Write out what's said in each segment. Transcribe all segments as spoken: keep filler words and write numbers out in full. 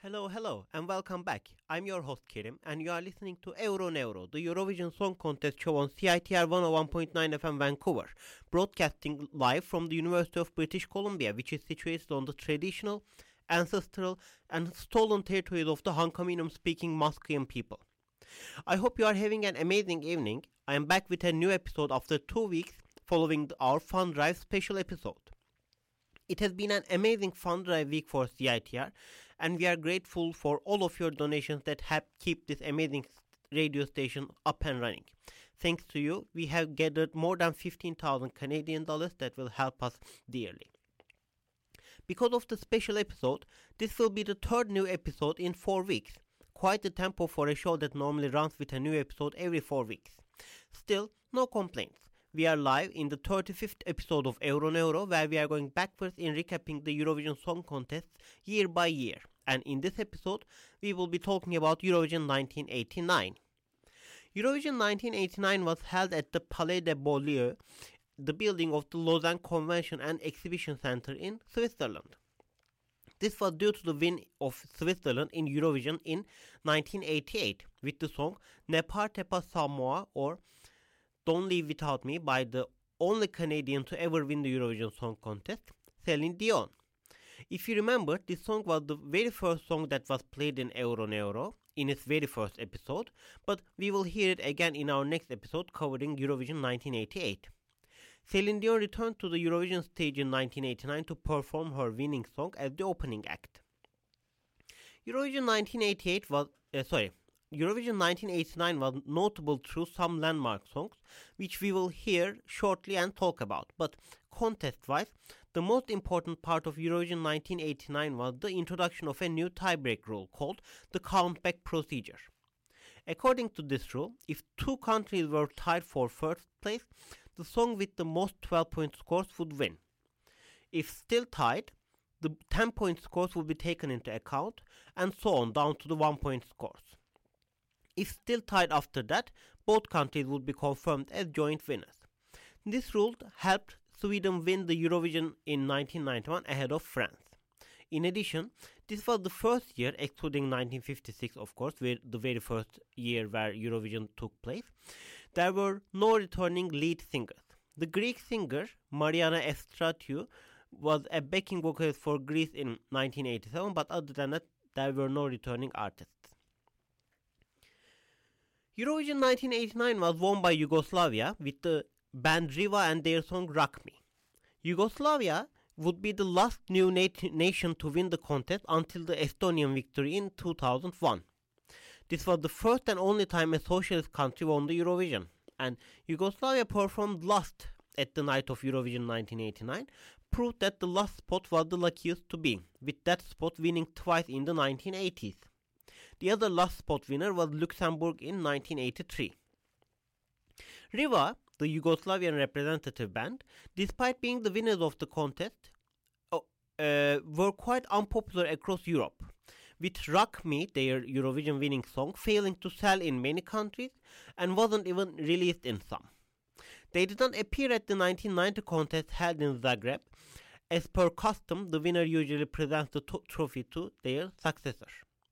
Hello, hello, and welcome back. I'm your host Kerim, and you are listening to Euro Neuro, the Eurovision Song Contest show on C I T R one oh one point nine F M Vancouver, broadcasting live from the University of British Columbia, which is situated on the traditional, ancestral, and stolen territories of the Hunkaminam-speaking Musqueam people. I hope you are having an amazing evening. I am back with a new episode after two weeks following our Fun Drive special episode. It has been an amazing fun drive week for C I T R, and we are grateful for all of your donations that help keep this amazing radio station up and running. Thanks to you, we have gathered more than fifteen thousand Canadian dollars that will help us dearly. Because of the special episode, this will be the third new episode in four weeks. Quite the tempo for a show that normally runs with a new episode every four weeks. Still, no complaints. We are live in the thirty-fifth episode of Euro Neuro, where we are going backwards in recapping the Eurovision Song Contest year by year. And in this episode, we will be talking about Eurovision nineteen eighty-nine. Eurovision nineteen eighty-nine was held at the Palais de Beaulieu, the building of the Lausanne Convention and Exhibition Center in Switzerland. This was due to the win of Switzerland in Eurovision in nineteen eighty-eight with the song Ne partez pas sans moi, or Don't Leave Without Me, by the only Canadian to ever win the Eurovision Song Contest, Celine Dion. If you remember, this song was the very first song that was played in Euro Neuro in its very first episode, but we will hear it again in our next episode covering Eurovision nineteen eighty-eight. Celine Dion returned to the Eurovision stage in nineteen eighty-nine to perform her winning song as the opening act. Eurovision nineteen eighty-eight was, uh, sorry, Eurovision nineteen eighty-nine was notable through some landmark songs, which we will hear shortly and talk about. But contest-wise, the most important part of Eurovision nineteen eighty-nine was the introduction of a new tiebreak rule called the countback procedure. According to this rule, if two countries were tied for first place, the song with the most twelve-point scores would win. If still tied, the ten-point scores would be taken into account, and so on down to the one-point scores. If still tied after that, both countries would be confirmed as joint winners. This rule helped Sweden win the Eurovision in nineteen ninety-one ahead of France. In addition, this was the first year, excluding nineteen fifty-six of course, where the very first year where Eurovision took place, there were no returning lead singers. The Greek singer Mariana Efstratiou was a backing vocalist for Greece in nineteen eighty-seven, but other than that, there were no returning artists. Eurovision nineteen eighty-nine was won by Yugoslavia with the band Riva and their song Rock Me. Yugoslavia would be the last new nat- nation to win the contest until the Estonian victory in two thousand one. This was the first and only time a socialist country won the Eurovision, and Yugoslavia performed last at the night of Eurovision nineteen eighty-nine, proved that the last spot was the luckiest to be, with that spot winning twice in the nineteen eighties. The other last spot winner was Luxembourg in nineteen eighty-three. Riva, the Yugoslavian representative band, despite being the winners of the contest, uh, were quite unpopular across Europe, with Rock Me, their Eurovision winning song, failing to sell in many countries and wasn't even released in some. They did not appear at the nineteen ninety contest held in Zagreb. As per custom, the winner usually presents the to- trophy to their successor.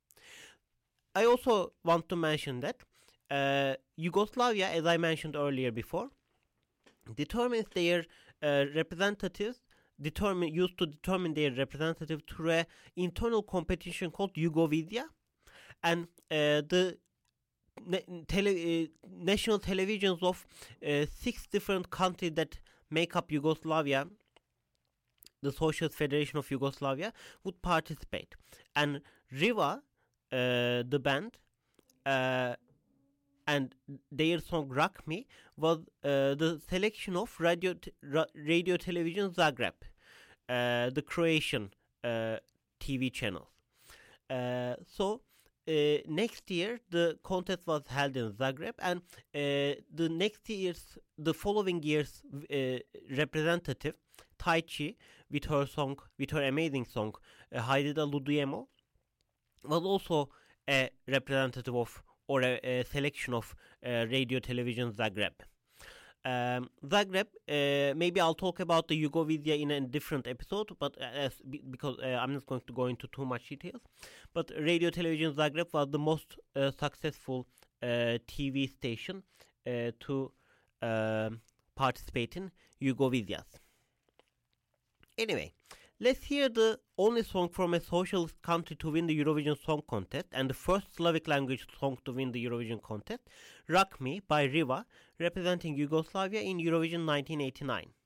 I also want to mention that uh, Yugoslavia, as I mentioned earlier before, determines their uh, representatives, determine, used to determine their representative through an internal competition called Yugovidia, and uh, the na- tele- uh, national televisions of uh, six different countries that make up Yugoslavia, the Socialist Federation of Yugoslavia, would participate. And Riva, Uh, the band, uh, and their song Rock Me was uh, the selection of Radio t- Ra- Radio Television Zagreb, uh, the Croatian uh, T V channel. Uh, so uh, next year the contest was held in Zagreb, and uh, the next year's, the following year's uh, representative Taichi, with her song, with her amazing song uh, Haydida Ludujemo, was also a representative of, or a, a selection of uh, Radio Television Zagreb. Um, Zagreb, uh, maybe I'll talk about the Yugoslavia in a different episode, but uh, as, because uh, I'm not going to go into too much details. But Radio Television Zagreb was the most uh, successful uh, T V station uh, to uh, participate in Yugoslavia. Anyway, let's hear the only song from a socialist country to win the Eurovision Song Contest and the first Slavic language song to win the Eurovision contest, Rock Me by Riva, representing Yugoslavia in Eurovision nineteen eighty-nine.